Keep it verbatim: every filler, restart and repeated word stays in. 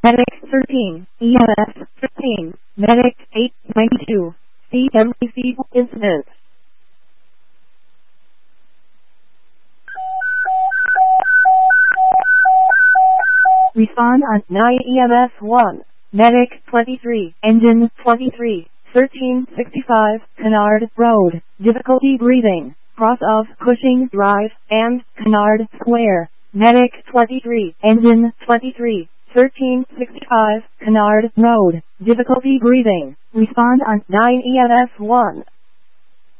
Medic thirteen, E M S fifteen, Medic eight ninety-two, C M D C incident. Respond on nine E M S one, Medic twenty-three, Engine twenty-three, thirteen sixty-five, Canard Road, difficulty breathing, cross of Cushing Drive, and Canard Square. Medic twenty-three, Engine twenty-three, thirteen sixty-five, Canard Road, difficulty breathing. Respond on nine E M S one.